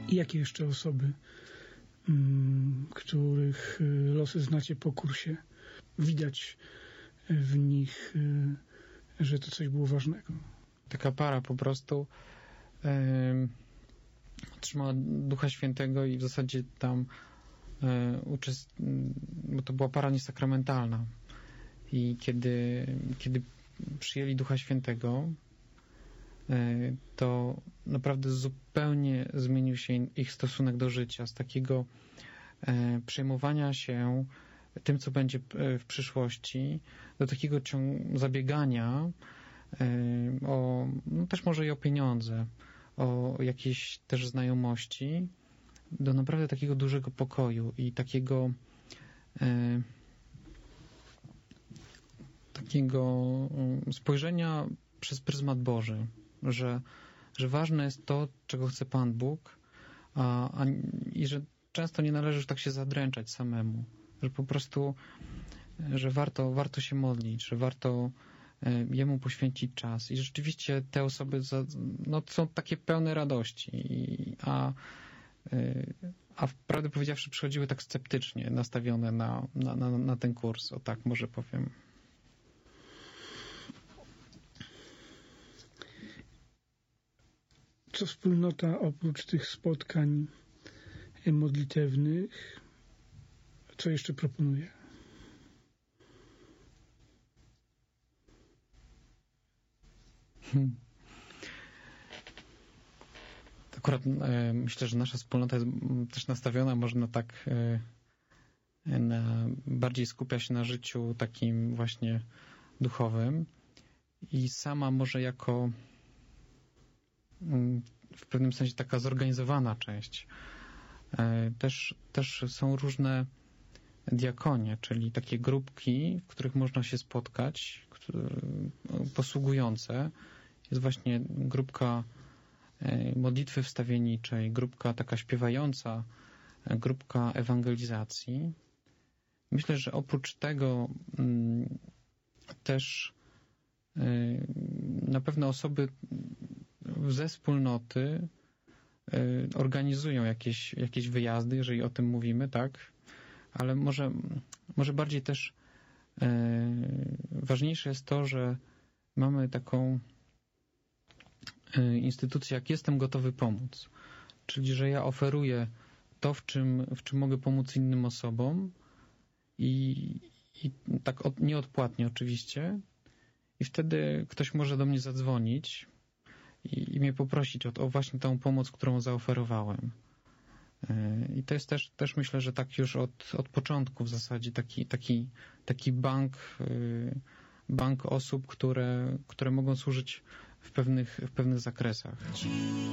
I jakie jeszcze osoby, których losy znacie po kursie, widać w nich, że to coś było ważnego? Taka para po prostu otrzymała Ducha Świętego i w zasadzie tam bo to była para niesakramentalna. I kiedy przyjęli Ducha Świętego, to naprawdę zupełnie zmienił się ich stosunek do życia. Z takiego przejmowania się tym, co będzie w przyszłości, do takiego zabiegania też może i o pieniądze, o jakieś też znajomości, do naprawdę takiego dużego pokoju i takiego spojrzenia przez pryzmat Boży, że ważne jest to, czego chce Pan Bóg, i że często nie należy już tak się zadręczać samemu, że po prostu, że warto się modlić, że warto Jemu poświęcić czas. I rzeczywiście te osoby są takie pełne radości, a prawdę powiedziawszy przychodziły tak sceptycznie nastawione na ten kurs, o tak może powiem. Co wspólnota oprócz tych spotkań modlitewnych, co jeszcze proponuje? Akurat myślę, że nasza wspólnota jest też nastawiona może bardziej skupia się na życiu takim właśnie duchowym i sama może jako w pewnym sensie taka zorganizowana część. Też są różne diakonie, czyli takie grupki, w których można się spotkać, posługujące. Jest właśnie grupka modlitwy wstawienniczej, grupka taka śpiewająca, grupka ewangelizacji. Myślę, że oprócz tego też na pewno osoby ze wspólnoty organizują jakieś wyjazdy, jeżeli o tym mówimy, tak? Ale może bardziej też ważniejsze jest to, że mamy taką instytucję, jak jestem gotowy pomóc. Czyli, że ja oferuję to, w czym mogę pomóc innym osobom i tak nieodpłatnie oczywiście. I wtedy ktoś może do mnie zadzwonić i mnie poprosić o właśnie tą pomoc, którą zaoferowałem. I to jest też myślę, że tak już od początku w zasadzie taki bank osób, które mogą służyć w pewnych zakresach.